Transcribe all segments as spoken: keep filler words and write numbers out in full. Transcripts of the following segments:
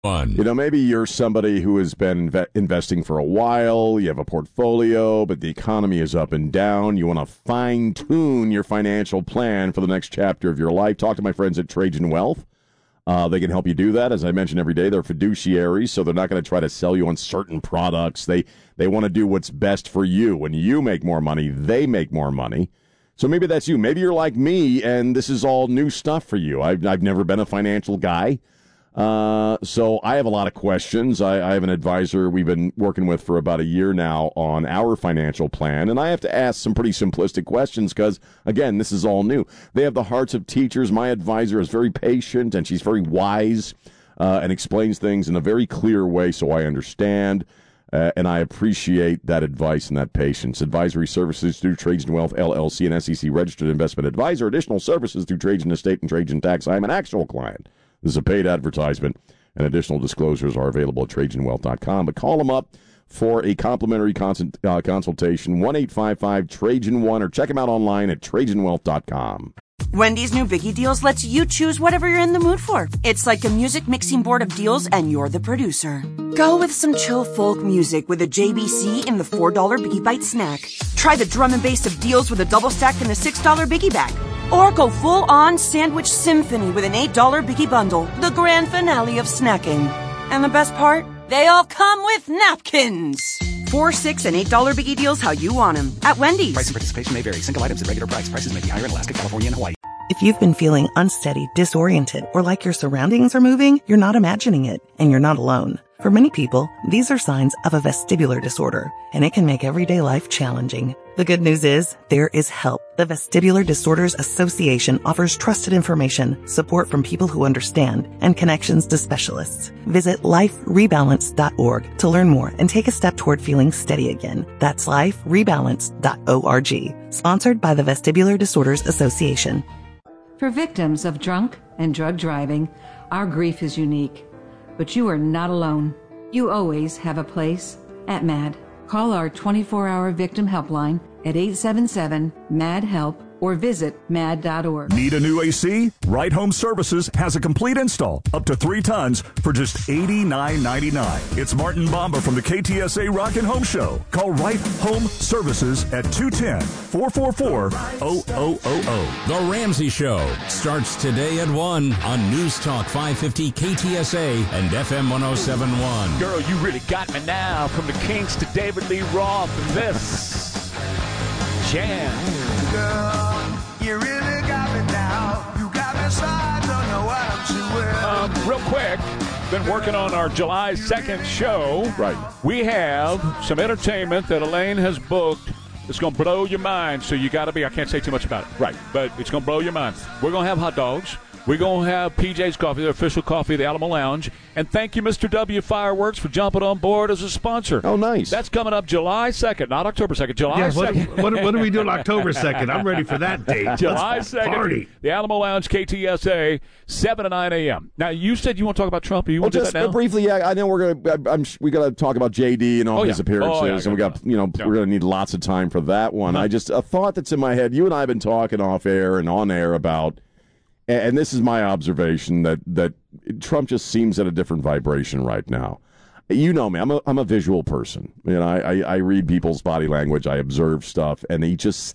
Fun. You know, maybe you're somebody who has been inve- investing for a while, you have a portfolio, but the economy is up and down. You want to fine-tune your financial plan for the next chapter of your life. Talk to my friends at Trajan Wealth. Uh, they can help you do that. As I mentioned every day, they're fiduciaries, so they're not going to try to sell you on certain products. They they want to do what's best for you. When you make more money, they make more money. So maybe that's you. Maybe you're like me, and this is all new stuff for you. I've, I've never been a financial guy. Uh, so I have a lot of questions. I, I have an advisor we've been working with for about a year now on our financial plan, and I have to ask some pretty simplistic questions because, again, this is all new. They have the hearts of teachers. My advisor is very patient, and she's very wise uh, and explains things in a very clear way so I understand, uh, and I appreciate that advice and that patience. Advisory services through Trajan Wealth, L L C, an S E C-registered investment advisor. Additional services through Trajan Estate and Trajan Tax. I am an actual client. This is a paid advertisement, and additional disclosures are available at Trajan Wealth dot com. But call them up for a complimentary consult, uh, consultation, one eight five five Trajan one, or check them out online at Trajan Wealth dot com. Wendy's new Biggie Deals lets you choose whatever you're in the mood for. It's like a music mixing board of deals, and you're the producer. Go with some chill folk music with a J B C in the four dollar Biggie Bite snack. Try the drum and bass of deals with a double stack in the six dollar Biggie Bag. Or go full-on sandwich symphony with an eight dollar Biggie Bundle, the grand finale of snacking. And the best part? They all come with napkins. Four, six, and eight dollar Biggie Deals how you want them at Wendy's. Price and participation may vary. Single items at regular price. Prices may be higher in Alaska, California, and Hawaii. If you've been feeling unsteady, disoriented, or like your surroundings are moving, you're not imagining it, and you're not alone. For many people, these are signs of a vestibular disorder, and it can make everyday life challenging. The good news is, there is help. The Vestibular Disorders Association offers trusted information, support from people who understand, and connections to specialists. Visit life rebalance dot org to learn more and take a step toward feeling steady again. That's life rebalance dot org. Sponsored by the Vestibular Disorders Association. For victims of drunk and drug driving, our grief is unique. But you are not alone. You always have a place at MAD. Call our twenty-four hour victim helpline at eight seven seven, M A D, HELP or visit mad dot org. Need a new A C? Right Home Services has a complete install up to three tons for just eighty-nine ninety-nine. It's Martin Bomba from the K T S A Rockin' Home Show. Call Right Home Services at two one zero, four four four, zero zero zero zero. The Ramsey Show starts today at one on News Talk five fifty K T S A and F M one oh seven point one. Girl, you really got me now. From the Kings to David Lee Roth and this jam. Girl, you really got me now. You got me so I don't know what I'm doing. Um, real quick, been working on our July second show. Right. We have some entertainment that Elaine has booked. It's going to blow your mind, so you got to be, I can't say too much about it. Right. But it's going to blow your mind. We're going to have hot dogs. We're going to have P J's Coffee, the official coffee of the Alamo Lounge. And thank you, Mister W Fireworks, for jumping on board as a sponsor. Oh, nice. That's coming up July second, not October second, July yeah, what, second. What, what, what are we doing October second? I'm ready for that date. July second, party. The Alamo Lounge, K T S A, seven to nine a.m. Now, you said you want to talk about Trump. You well, want to do just that now? briefly, yeah, I know we're going to, I'm, we got to talk about J D and all oh, his yeah. appearances, oh, yeah, and we got, you know, yeah. we're going to need lots of time for that one. Uh-huh. I just, a thought that's in my head, you and I have been talking off air and on air about, and this is my observation, that, that Trump just seems at a different vibration right now. You know me, I'm a, I'm a visual person. You know, I, I, I read people's body language, I observe stuff, and he just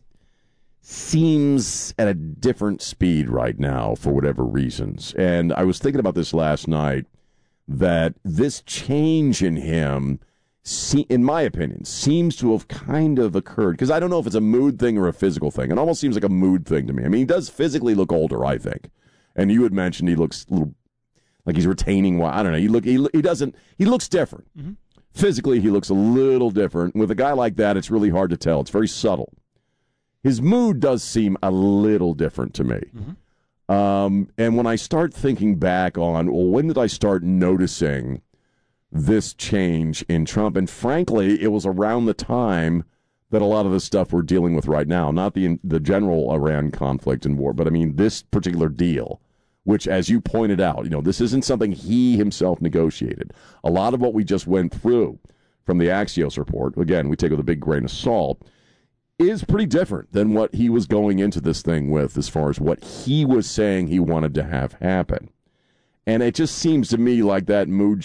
seems at a different speed right now for whatever reasons. And I was thinking about this last night, that this change in him, in my opinion, seems to have kind of occurred. Because I don't know if it's a mood thing or a physical thing. It almost seems like a mood thing to me. I mean, he does physically look older, I think. And you had mentioned he looks a little like he's retaining. I don't know. He look he, he doesn't. He looks different. Mm-hmm. Physically, he looks a little different. With a guy like that, it's really hard to tell. It's very subtle. His mood does seem a little different to me. Mm-hmm. Um, and when I start thinking back on, well, when did I start noticing this change in Trump? And frankly, it was around the time that a lot of the stuff we're dealing with right now, not the the general Iran conflict and war, but I mean this particular deal, which, as you pointed out, you know, this isn't something he himself negotiated. A lot of what we just went through from the Axios report, again, we take with a big grain of salt, is pretty different than what he was going into this thing with as far as what he was saying he wanted to have happen. And it just seems to me like that mood